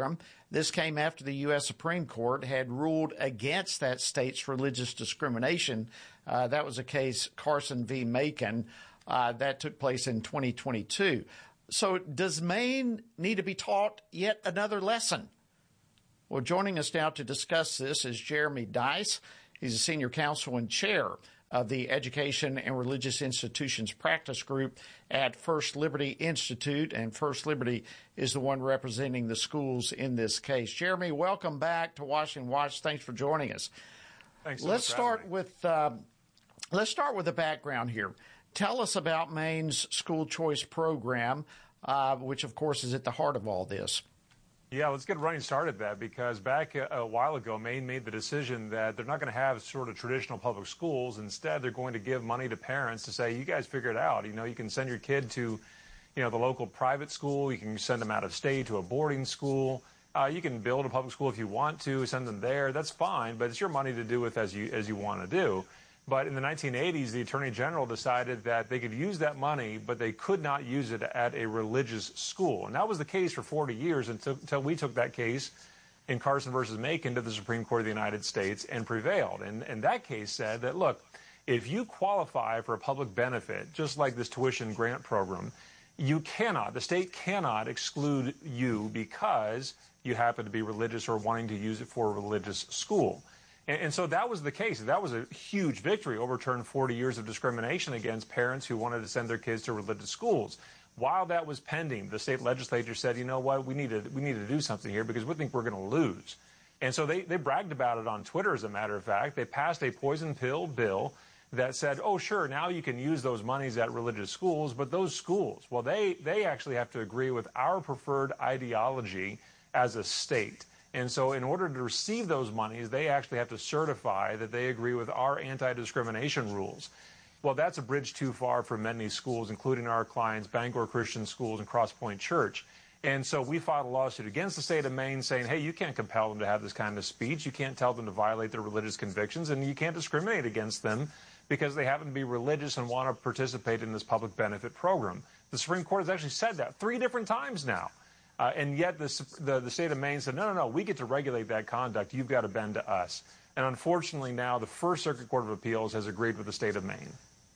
This came after the U S Supreme Court had ruled against that state's religious discrimination. Uh, that was a case, Carson v. Macon, uh, that took place in twenty twenty-two. So does Maine need to be taught yet another lesson? Well, joining us now to discuss this is Jeremy Dys. He's a senior counsel and chair of the Education and Religious Institutions Practice Group at First Liberty Institute, and First Liberty is the one representing the schools in this case. Jeremy, welcome back to Washington Watch. Thanks for joining us. Thanks so let's much for start having me. with uh, let's start with the background here. Tell us about Maine's school choice program, uh, which of course is at the heart of all this. Yeah, let's get running started that because back a, a while ago, Maine made the decision that they're not going to have sort of traditional public schools. Instead, they're going to give money to parents to say, you guys figure it out. You know, you can send your kid to, you know, the local private school. You can send them out of state to a boarding school. Uh, you can build a public school if you want to, send them there. That's fine, but it's your money to do with as you as you want to do. But in the nineteen eighties, the Attorney General decided that they could use that money, but they could not use it at a religious school. And that was the case for forty years until, until we took that case in Carson versus Macon to the Supreme Court of the United States and prevailed. And, and that case said that, look, if you qualify for a public benefit, just like this tuition grant program, you cannot, the state cannot exclude you because you happen to be religious or wanting to use it for a religious school. And so that was the case. That was a huge victory, overturned forty years of discrimination against parents who wanted to send their kids to religious schools. While that was pending, the state legislature said, you know what, we need to, we need to do something here because we think we're going to lose. And so they, they bragged about it on Twitter, as a matter of fact. They passed a poison pill bill that said, oh, sure, now you can use those monies at religious schools, but those schools, well, they, they actually have to agree with our preferred ideology as a state. And so in order to receive those monies, they actually have to certify that they agree with our anti-discrimination rules. Well, that's a bridge too far for many schools, including our clients, Bangor Christian Schools and Cross Point Church. And so we filed a lawsuit against the state of Maine saying, hey, you can't compel them to have this kind of speech. You can't tell them to violate their religious convictions, and you can't discriminate against them because they happen to be religious and want to participate in this public benefit program. The Supreme Court has actually said that three different times now. Uh, and yet the, the, the state of Maine said, no, no, no, we get to regulate that conduct. You've got to bend to us. And unfortunately now the First Circuit Court of Appeals has agreed with the state of Maine.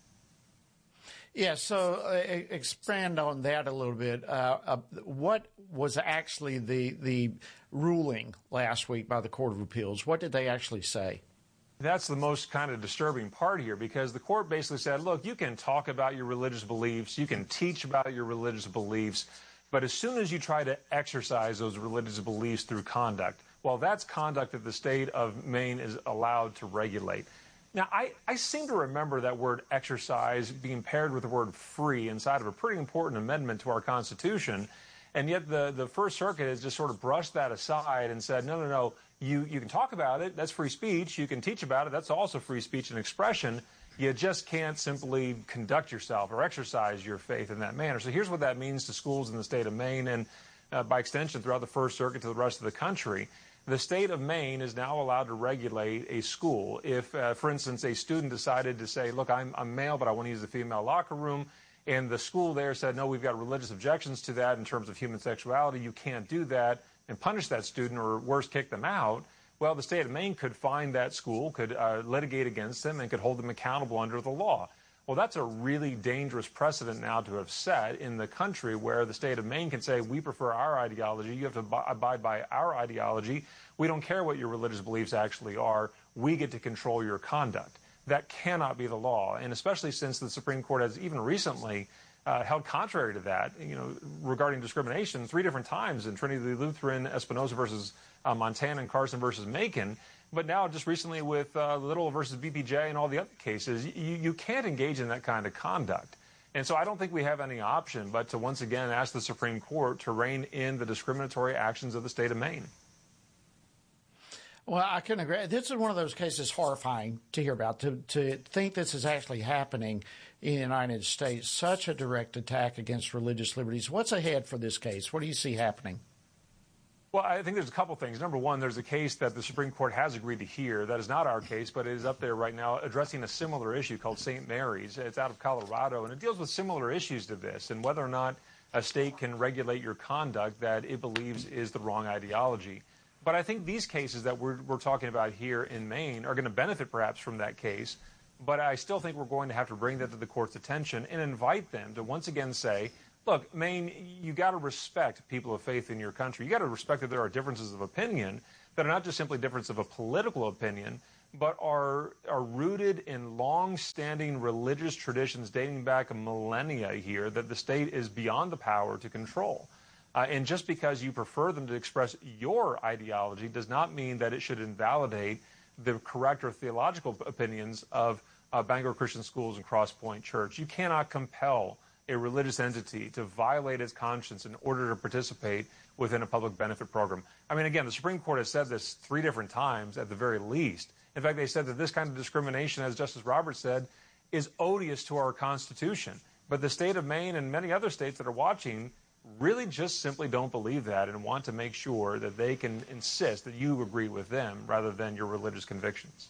Yeah, so uh, expand on that a little bit. Uh, uh, what was actually the, the ruling last week by the Court of Appeals? What did they actually say? That's the most kind of disturbing part here because the court basically said, look, you can talk about your religious beliefs, you can teach about your religious beliefs, but as soon as you try to exercise those religious beliefs through conduct, well, that's conduct that the state of Maine is allowed to regulate. Now, I, I seem to remember that word exercise being paired with the word free inside of a pretty important amendment to our Constitution, and yet the, the First Circuit has just sort of brushed that aside and said, no, no, no, you, you can talk about it, that's free speech, you can teach about it, that's also free speech and expression. You just can't simply conduct yourself or exercise your faith in that manner. So here's what that means to schools in the state of Maine and, uh, by extension, throughout the First Circuit to the rest of the country. The state of Maine is now allowed to regulate a school. If, uh, for instance, a student decided to say, look, I'm, I'm male, but I want to use the female locker room, and the school there said, no, we've got religious objections to that in terms of human sexuality, you can't do that, and punish that student or, worse, kick them out, well, the state of Maine could fine that school, could uh, litigate against them, and could hold them accountable under the law. Well, that's a really dangerous precedent now to have set in the country where the state of Maine can say, we prefer our ideology, you have to ab- abide by our ideology, we don't care what your religious beliefs actually are, we get to control your conduct. That cannot be the law, and especially since the Supreme Court has even recently uh, held contrary to that, you know, regarding discrimination three different times in Trinity Lutheran, Espinoza versus uh, Montana, and Carson versus Macon. But now, just recently with uh, Little versus B P J and all the other cases, you, you can't engage in that kind of conduct. And so I don't think we have any option but to once again ask the Supreme Court to rein in the discriminatory actions of the state of Maine. Well, I couldn't agree. This is one of those cases horrifying to hear about, to, to think this is actually happening in the United States, such a direct attack against religious liberties. What's ahead for this case? What do you see happening? Well, I think there's a couple things. Number one, there's a case that the Supreme Court has agreed to hear. That is not our case, but it is up there right now addressing a similar issue called Saint Mary's. It's out of Colorado, and it deals with similar issues to this and whether or not a state can regulate your conduct that it believes is the wrong ideology. But I think these cases that we're, we're talking about here in Maine are going to benefit perhaps from that case. But I still think we're going to have to bring that to the court's attention and invite them to once again say, look, Maine, you got to respect people of faith in your country. You got to respect that there are differences of opinion that are not just simply difference of a political opinion, but are are rooted in long-standing religious traditions dating back millennia here that the state is beyond the power to control. Uh, and just because you prefer them to express your ideology does not mean that it should invalidate the correct or theological opinions of uh, Bangor Christian Schools and Cross Point Church. You cannot compel a religious entity to violate its conscience in order to participate within a public benefit program. I mean, again, the Supreme Court has said this three different times at the very least. In fact, they said that this kind of discrimination, as Justice Roberts said, is odious to our Constitution. But the state of Maine and many other states that are watching really just simply don't believe that and want to make sure that they can insist that you agree with them rather than your religious convictions.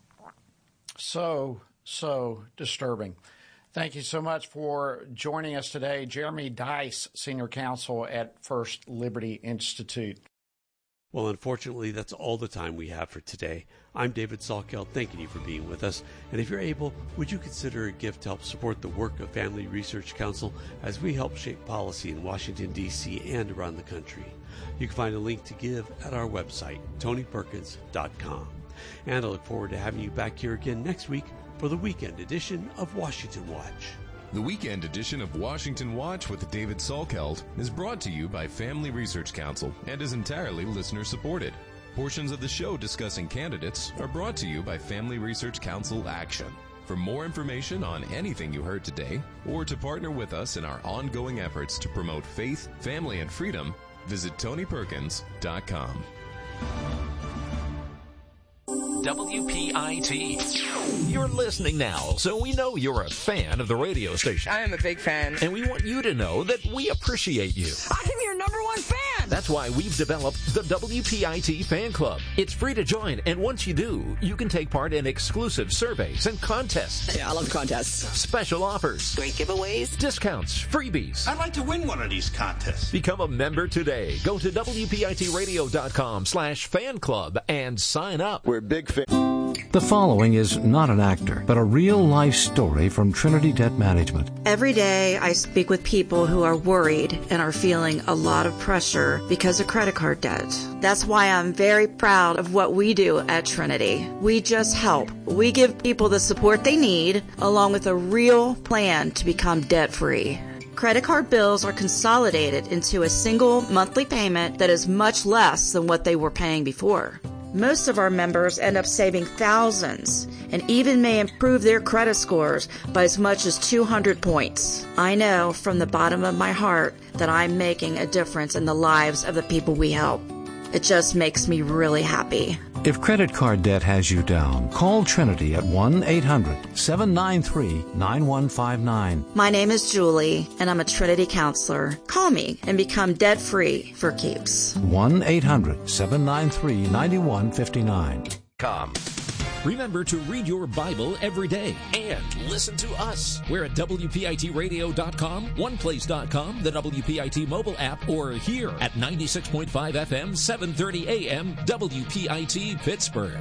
So, so disturbing. Thank you so much for joining us today. Jeremy Dice, Senior Counsel at First Liberty Institute. Well, unfortunately, that's all the time we have for today. I'm David Salkeld, thanking you for being with us. And if you're able, would you consider a gift to help support the work of Family Research Council as we help shape policy in Washington, D C and around the country? You can find a link to give at our website, tony perkins dot com. And I look forward to having you back here again next week for the weekend edition of Washington Watch. The weekend edition of Washington Watch with David Salkeld is brought to you by Family Research Council and is entirely listener-supported. Portions of the show discussing candidates are brought to you by Family Research Council Action. For more information on anything you heard today, or to partner with us in our ongoing efforts to promote faith, family, and freedom, visit tony perkins dot com. W P I T. You're listening now, so we know you're a fan of the radio station. I am a big fan. And we want you to know that we appreciate you. I am your number one fan. That's why we've developed the W P I T Fan Club. It's free to join, and once you do, you can take part in exclusive surveys and contests. Yeah, I love contests. Special offers. Great giveaways. Discounts. Freebies. I'd like to win one of these contests. Become a member today. Go to W P I T radio dot com slash fan club and sign up. We're big fans. The following is not an actor, but a real-life story from Trinity Debt Management. Every day I speak with people who are worried and are feeling a lot of pressure because of credit card debt. That's why I'm very proud of what we do at Trinity. We just help. We give people the support they need, along with a real plan to become debt-free. Credit card bills are consolidated into a single monthly payment that is much less than what they were paying before. Most of our members end up saving thousands and even may improve their credit scores by as much as two hundred points. I know from the bottom of my heart that I'm making a difference in the lives of the people we help. It just makes me really happy. If credit card debt has you down, call Trinity at one eight hundred seven nine three nine one five nine. My name is Julie, and I'm a Trinity counselor. Call me and become debt-free for keeps. one eight hundred seven nine three nine one five nine. Com. Remember to read your Bible every day and listen to us. We're at W P I T radio dot com, one place dot com, the W P I T mobile app, or here at ninety-six point five F M, seven thirty A M, W P I T Pittsburgh.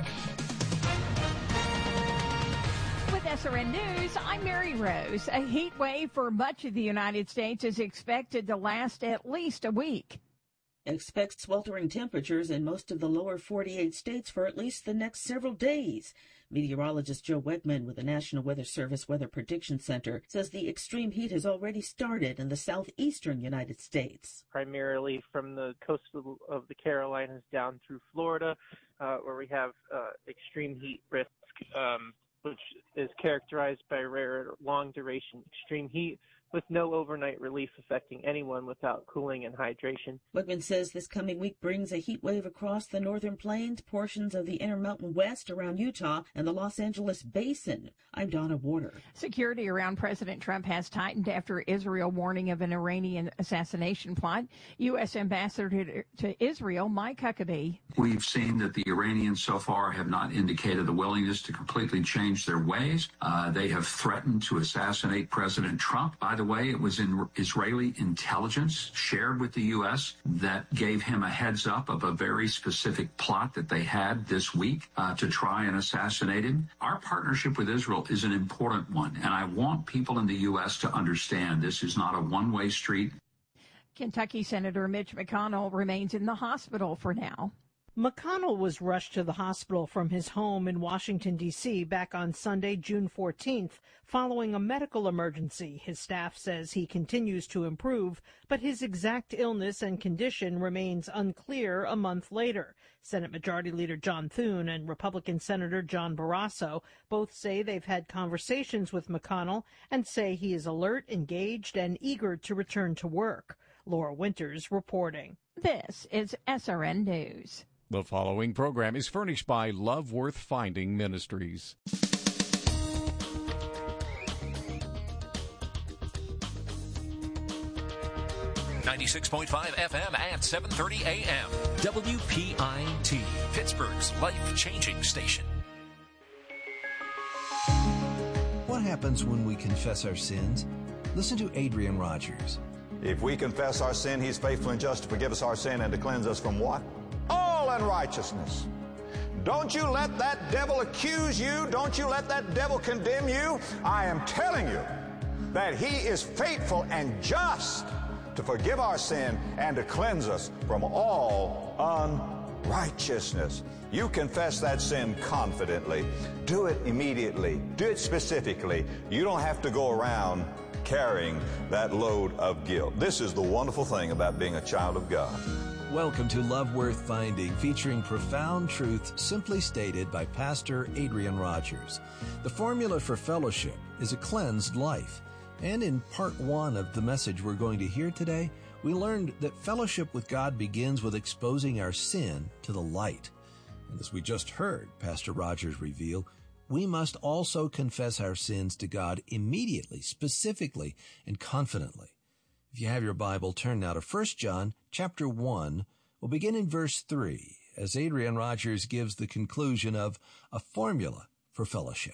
With S R N News, I'm Mary Rose. A heat wave for much of the United States is expected to last at least a week. Expect sweltering temperatures in most of the lower forty-eight states for at least the next several days. Meteorologist Joe Wegman with the National Weather Service Weather Prediction Center says the extreme heat has already started in the southeastern United States. Primarily from the coast of, of the Carolinas down through Florida, uh, where we have uh, extreme heat risk, um, which is characterized by rare long-duration extreme heat, with no overnight relief affecting anyone without cooling and hydration. Wegman says this coming week brings a heat wave across the northern plains, portions of the Intermountain West around Utah, and the Los Angeles Basin. I'm Donna Warner. Security around President Trump has tightened after Israel warning of an Iranian assassination plot. U S Ambassador to Israel, Mike Huckabee. We've seen that the Iranians so far have not indicated a willingness to completely change their ways. Uh, they have threatened to assassinate President Trump. By the the way, it was in Israeli intelligence shared with the U S that gave him a heads up of a very specific plot that they had this week uh, to try and assassinate him. Our partnership with Israel is an important one, and I want people in the U S to understand this is not a one-way street. Kentucky Senator Mitch McConnell remains in the hospital for now. McConnell was rushed to the hospital from his home in Washington, D C back on Sunday, June fourteenth, following a medical emergency. His staff says he continues to improve, but his exact illness and condition remains unclear a month later. Senate Majority Leader John Thune and Republican Senator John Barrasso both say they've had conversations with McConnell and say he is alert, engaged, and eager to return to work. Laura Winters reporting. This is S R N News. The following program is furnished by Love Worth Finding Ministries. ninety-six point five F M at seven thirty A M. W P I T, Pittsburgh's life-changing station. What happens when we confess our sins? Listen to Adrian Rogers. If we confess our sin, he's faithful and just to forgive us our sin and to cleanse us from what? All unrighteousness. Don't you let that devil accuse you. Don't you let that devil condemn you. I am telling you that he is faithful and just to forgive our sin and to cleanse us from all unrighteousness. You confess that sin confidently. Do it immediately. Do it specifically. You don't have to go around carrying that load of guilt. This is the wonderful thing about being a child of God. Welcome to Love Worth Finding, featuring profound truths simply stated by Pastor Adrian Rogers. The formula for fellowship is a cleansed life. And in part one of the message we're going to hear today, we learned that fellowship with God begins with exposing our sin to the light. And as we just heard Pastor Rogers reveal, we must also confess our sins to God immediately, specifically, and confidently. If you have your Bible, turn now to First John chapter one. We'll begin in verse three, as Adrian Rogers gives the conclusion of a formula for fellowship.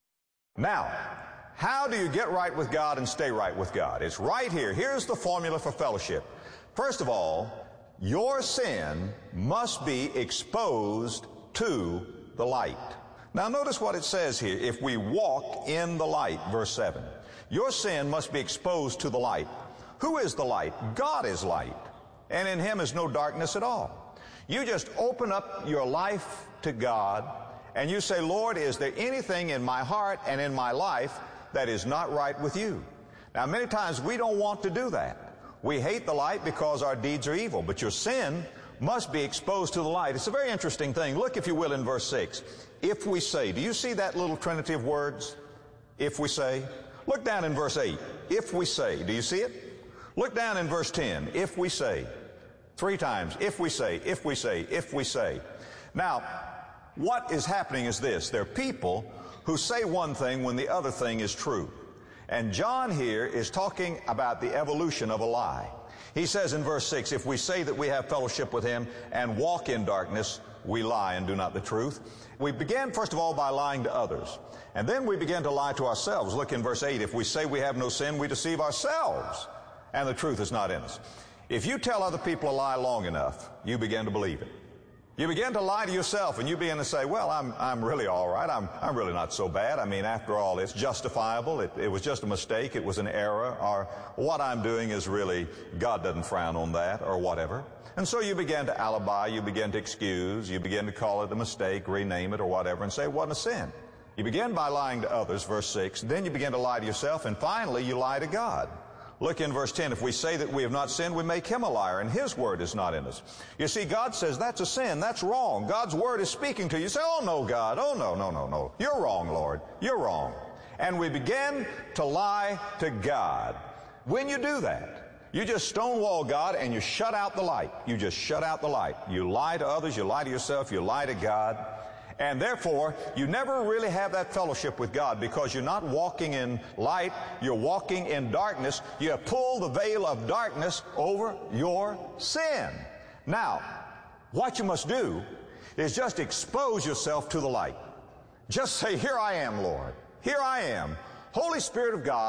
Now, how do you get right with God and stay right with God? It's right here. Here's the formula for fellowship. First of all, your sin must be exposed to the light. Now notice what it says here. If we walk in the light, verse seven, your sin must be exposed to the light. Who is the light? God is light, and in him is no darkness at all. You just open up your life to God, and you say, Lord, is there anything in my heart and in my life that is not right with you? Now, many times we don't want to do that. We hate the light because our deeds are evil, but your sin must be exposed to the light. It's a very interesting thing. Look, if you will, in verse six. If we say, do you see that little trinity of words? If we say. Look down in verse eight. If we say. Do you see it? Look down in verse ten. If we say. Three times. If we say, if we say, if we say. Now, what is happening is this. There are people who say one thing when the other thing is true. And John here is talking about the evolution of a lie. He says in verse six, if we say that we have fellowship with him and walk in darkness, we lie and do not the truth. We began, first of all, by lying to others. And then we begin to lie to ourselves. Look in verse eight. If we say we have no sin, we deceive ourselves, and the truth is not in us. If you tell other people a lie long enough, you begin to believe it. You begin to lie to yourself, and you begin to say, well, I'm, I'm really all right. I'm, I'm really not so bad. I mean, after all, it's justifiable. It, it was just a mistake. It was an error. Or what I'm doing is really, God doesn't frown on that, or whatever. And so you begin to alibi, you begin to excuse, you begin to call it a mistake, rename it, or whatever, and say it wasn't a sin. You begin by lying to others, verse six. Then you begin to lie to yourself, and finally you lie to God. Look in verse ten. If we say that we have not sinned, we make him a liar, and his word is not in us. You see, God says that's a sin. That's wrong. God's word is speaking to you. You say, oh, no, God. Oh, no, no, no, no. You're wrong, Lord. You're wrong. And we begin to lie to God. When you do that, you just stonewall God and you shut out the light. You just shut out the light. You lie to others. You lie to yourself. You lie to God. And therefore, you never really have that fellowship with God because you're not walking in light, you're walking in darkness. You have pulled the veil of darkness over your sin. Now, what you must do is just expose yourself to the light. Just say, here I am, Lord. Here I am. Holy Spirit of God,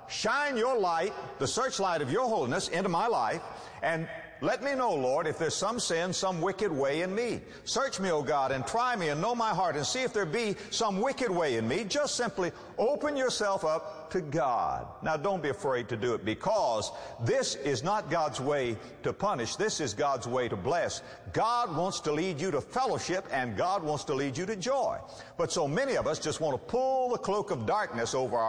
shine your light, the searchlight of your holiness, into my life, and let me know, Lord, if there's some sin, some wicked way in me. Search me, O God, and try me and know my heart and see if there be some wicked way in me. Just simply open yourself up to God. Now, don't be afraid to do it, because this is not God's way to punish. This is God's way to bless. God wants to lead you to fellowship, and God wants to lead you to joy. But so many of us just want to pull the cloak of darkness over our